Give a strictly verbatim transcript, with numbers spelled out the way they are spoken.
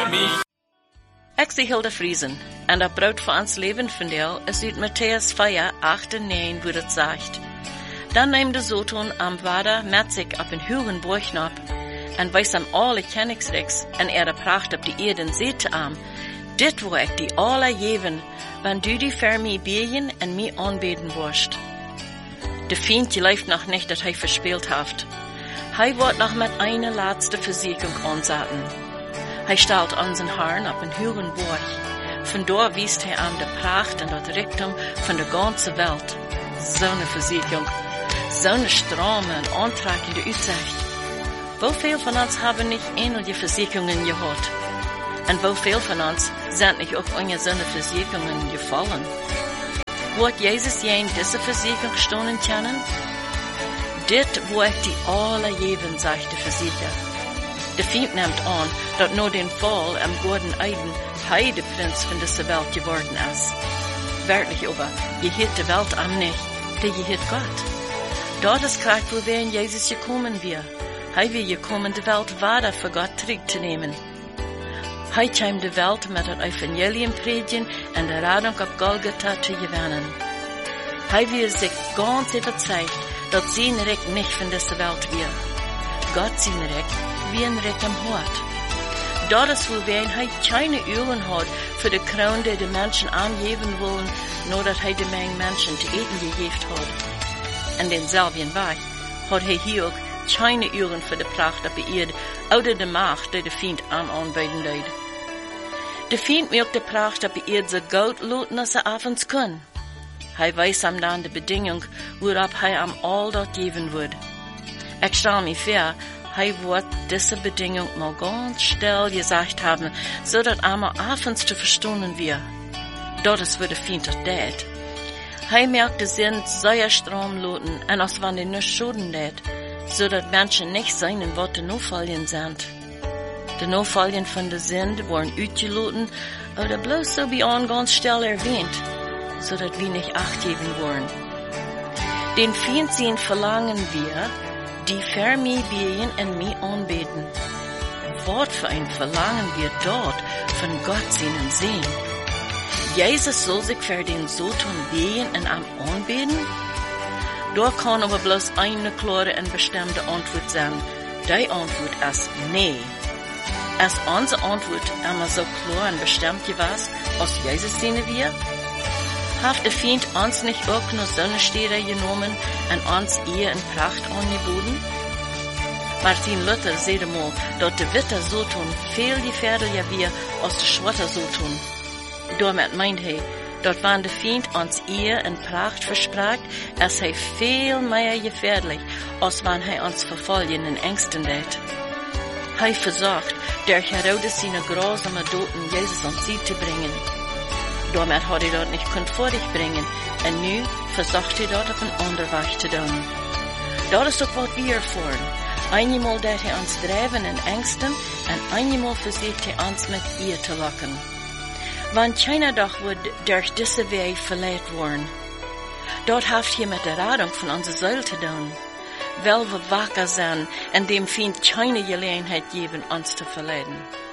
mich. Ik zie Hilde Friesen, en dat brood voor ons leven vandeel is uit Matthäus vier, acht en negen, wo het zegt. Dan neemt de Soton am Vader met zich op een hoge borg op, en wijst hem alle kenningsrijks, en er de pracht op de eerde en zegt aan, dit wil ik die alle geven, wanneer du die voor mij bidden en mij aanbeden worst. De Feind leeft nog niet dat hij verspeeld heeft. Hij wordt nog met een laatste verzekering aanzetten. Hij stelt onze Herrn op een hoge borg. Vandoor wiest hij aan de pracht en dat rijkdom van de ganze Welt. Zo'n verzekering, zo'n stromen en aantrekkende uitzicht. Hoeveel van ons hebben niet enige verzekeringen gehad? En hoeveel van ons zijn niet ook onder zo'n verzekeringen gevallen? Wordt Jezus jij in deze verzekering stonden kennen? Dit wordt die alle geven, zegt de verzeker. De Feind neemt aan dat na den Fall am Gordon Eiden hij de Prinz van deze Welt geworden is. Werkelijk aber, je heet de Welt am nicht, der je heet Gott. Dat is krijgt wo wir in Jezus gekommen wir. Hij wil gekommen de Welt weiter für Gott terug te nemen. Hij kwam de Welt met het Evangelium predigen en de Radung op Golgotha te gewinnen. Hij wil zich ganz überzeugt, dat zijn Recht nicht von dieser Welt wir. Gott zijn Recht wie ein Recht am Hort. Dat is wo wir hij keine Uhren hat für de Kroon die de Menschen angeben wollen, nur dat hij de Menge Menschen te eten gegeben hat. En denselben Weg hat hij hier ook keine Uhren für de Pracht op de Erde, oder de Macht die de Feind am aanbeden deed. De Feind mag de Pracht op de Erde so gut loten als er avonds kann. Hij weiß am dan de Bedingung, waarop hij am all dat geven wird. Ik stel mir vor, hij wird diese Bedingung mal ganz still gesagt haben, so dat einmal abends zu verstehen wir. Dat is wo de Feind dat deed. Hij merkt de Sinn sehr strom loten, en als wann de nicht schuden deed, so dat Menschen nicht seinen Worte Notfallen sind. De Notfallen von der Sünde worden uitgeloten, oder bloß so wie an ganz still erwähnt, so dat wir nicht acht geben wollen. Den Feind sehen verlangen wir, die für mich beten und mich anbeten. Was für ein Verlangen wir dort von Gott sehen sehen. Jesus soll sich für den Sohn beten und am anbeten? Da kann aber bloß eine klare und bestimmte Antwort sein. Die Antwort ist nee. Ist unsere Antwort immer so klar und bestimmt gewesen, als Jesus sehen wir? Hat der Feind uns nicht auch nur Sonnenstädte genommen und uns eher in Pracht angeboten? Martin Luther sagte mal, dass der witte Sohn viel gefährlicher wäre als der schwarze Sohn. Damit meint er, dass wenn der Feind uns eher in Pracht verspricht, ist er viel mehr gefährlich, als wenn er uns verfolgen in Ängsten lädt. Er versucht, durch Herodes seine grausamen Toten Jesus an sie zu bringen. Damit hat er dort nicht vor dich bringen, und nu versucht er dort auf einen anderen Weg zu tun. Das ist doch, was wir erfahren. Einmal dat er uns drijven in Ängsten, und einmal versucht er uns mit ihr zu locken. Wann keiner doch wird durch diese Weg verleiht worden. Dort haft hier mit der Radung von unserer Seele zu tun. Weil wir wacker sind, und dem Feind keine Gelegenheit geben, uns zu verleiten.